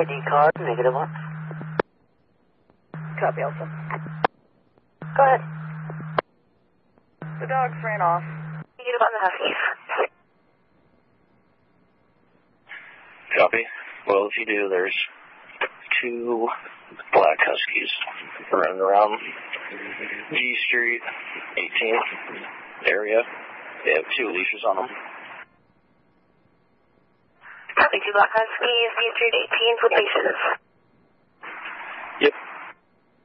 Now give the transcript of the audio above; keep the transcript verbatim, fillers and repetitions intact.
I D card, negative one. Copy, Elsa. Go ahead. The dogs ran off. Negative on the Huskies. Copy. Well, if you do, there's two black Huskies running around G Street, eighteenth area. They have two leashes on them. Copy, two black Huskies, G Street, eighteenth with leashes.